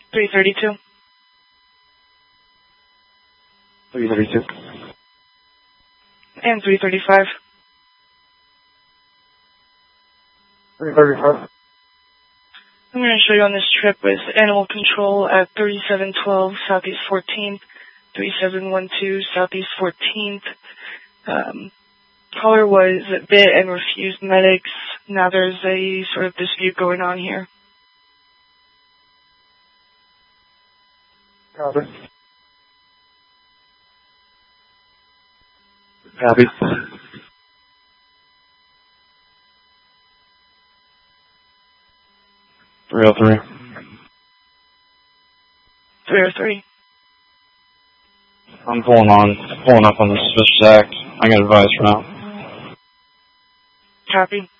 332. 332. And 335. 335. I'm going to show you on this trip with Animal Control at 3712 Southeast 14th, 3712 Southeast 14th. Caller was bit and refused medics. Now there's a sort of dispute going on here. Copy. Copy. Three oh three. 303. I'm pulling up on the switch stack. I got advice for now. Copy.